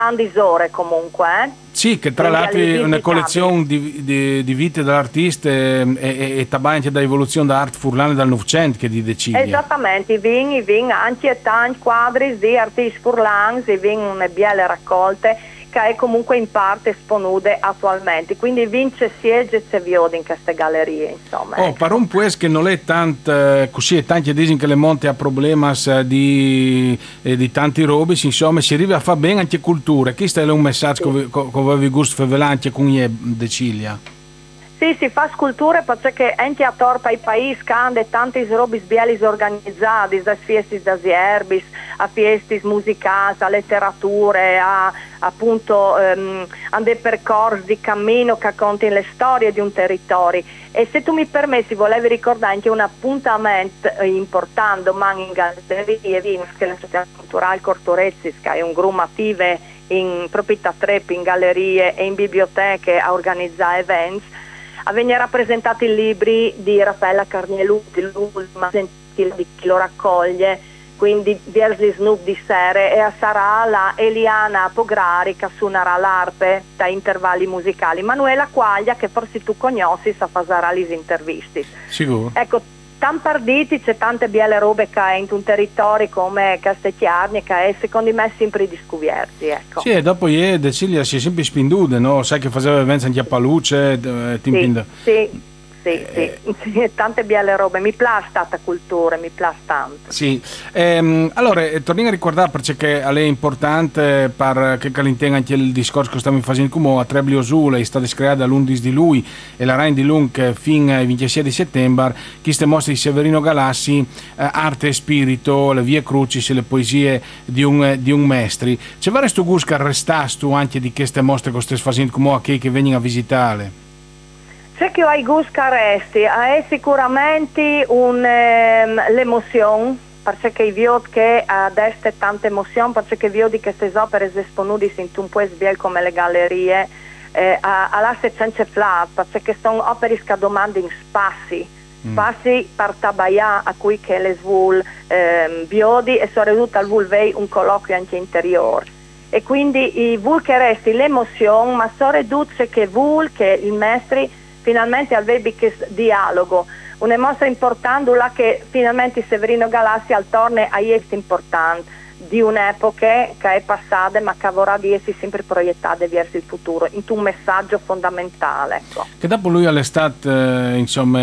grandi ore comunque, Sì, che tra quindi l'altro è una all'invisitabili. collezione di vite dell'artista e anche da evoluzione da art furlane dal Novecento che di Deciglia. Esattamente, i vin anche tanti quadri di artisti furlans, i vin una biele raccolte che è comunque in parte esponude attualmente, quindi vince siege se viode in queste gallerie, insomma. Oh, per un pues che non è tanto così, e tanti dicono che le monte ha problemi di tanti robi, insomma, si arriva a fare bene anche cultura. Questo è un messaggio Sì. che vi gusto fare anche con gli Decilia. Sì, si fa sculture perché anche a torpa i paesi cande tanti robis bielis organizzati, da fiestis da erbis, a fiestis musicali, a letterature, a appunto a dei percorsi di cammino che raccontano le storie di un territorio. E se tu mi permetti, volevi ricordare anche un appuntamento importante domani in gallerie, che è la società culturale Cortorezzi, che è un gruppo attivo in proprietà trep, in gallerie e in biblioteche a organizzare eventi. Vengono rappresentati i libri di Raffaella Carnieluti, l'ultima di chi lo raccoglie, quindi Viersli Snoop di Sere, e sarà la Eliana Pograri che suonerà l'arpe da intervalli musicali. Manuela Quaglia, che forse tu conosci, sa fare le interviste. Sicuro. Ecco, Tamparditi c'è tante belle robe che è in un territorio come Castelchiarni che è secondo me sempre discoverti, ecco. Sì, e dopo ieri Decilia si è sempre spinduta, no? Sai che faceva eventi anche a Paluce, Sì, tante belle robe, mi piace stata cultura, mi piace tanto. Sì, allora torniamo a ricordare perché è importante per che calintena anche il discorso che stiamo facendo come a Trebli Osula è stata creata l'11 di lui e la Rain di Lung fino al 26 di settembre queste mostre di Severino Galassi, arte e spirito, le vie crucis e le poesie di un maestri. C'è vari stu gusto che restastu anche di queste mostre che stai facendo come a che vengono a visitare? C'è che hai gusto resti, è sicuramente l'emozione, perché vedo che adesso è tanta emozione, perché vedo di queste opere esponute in un paese biel come le gallerie, alla senza flat, perché sono opere che domandano spazi per tabaià a cui che le svul biodi e sono ridotte al vulvei un colloquio anche interiore. E quindi i vul che resti l'emozione, ma sono ridotte che il maestri finalmente avevi questo dialogo, una mostra importante là che finalmente Severino Galassi al torne a essere importante di un'epoca che è passata ma che vorrà di essere sempre proiettate verso il futuro, in un messaggio fondamentale. Ecco. Che dopo lui all'estate insomma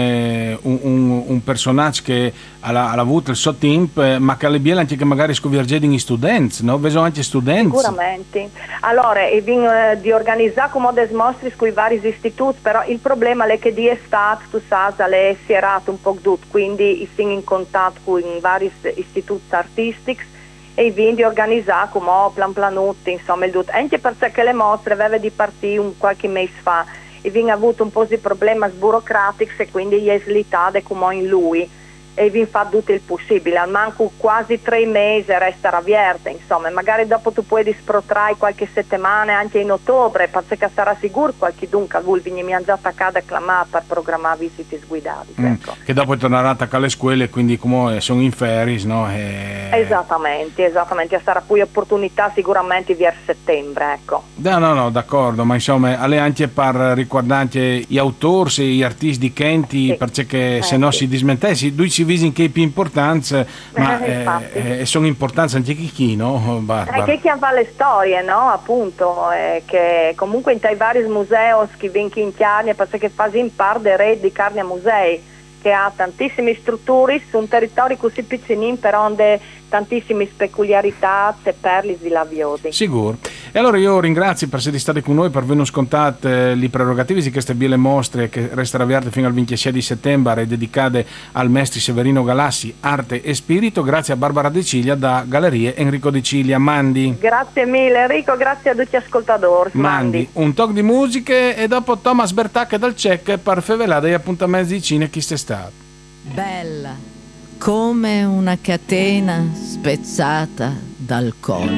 un personaggio che ha avuto il suo tempo ma che alle biele anche che magari scovergedi in studenti, no? Vedo anche studenti. Sicuramente. Allora, di organizzare come des mostri con i vari istituti, però il problema è che di estate, tu sai, le si è rato un po' tutto, quindi sono in contatto con i vari istituti artistici e i vindi organizzati come planuti, insomma, il tutto. Anche perché le mostre avevano di partire qualche mese fa e vi avuto un po' di problemi burocratici e quindi gli è slitate come in lui e vi fa tutto il possibile, al manco quasi 3 mesi resta aperta, insomma, magari dopo tu puoi sprotrare qualche settimana anche in ottobre, perché sarà sicuro qualche dunque vulvini mi hanno già attaccato a clamare per programmare visite guidate. Ecco. Che dopo tornerà a attaccare le scuole, quindi come sono in feris, no? Esattamente, sarà poi opportunità sicuramente verso settembre, ecco. No, d'accordo, ma insomma, alle anche per riguardare anche gli autori e gli artisti di Kenti, sì. Perché se no si dismentessi, lui ci visi in che più importanza, ma sono importanti anche chi, no? Che fa le storie, no? Appunto, che comunque in vari musei che vengono in chiarni, perché fa in parte dei re di carne a musei, che ha tantissime strutture su un territorio così piccolino, però onde tantissime peculiarità e perli di laviodi. Sicuro. E allora io ringrazio per essere stati con noi, per averci scontato le prerogative di queste belle mostre che restano avviate fino al 26 di settembre e dedicate al maestro Severino Galassi, arte e spirito. Grazie a Barbara De Ciglia da Gallerie Enrico De Ciglia. Mandi. Grazie mille Enrico, grazie a tutti gli ascoltatori. Mandi. Un talk di musiche e dopo Thomas Bertacche dal Cech per fevelare degli appuntamenti di cine chi sei stato. Bella come una catena spezzata dal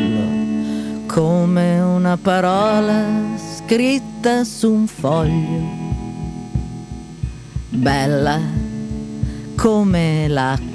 collo, come una parola scritta su un foglio, bella come l'acqua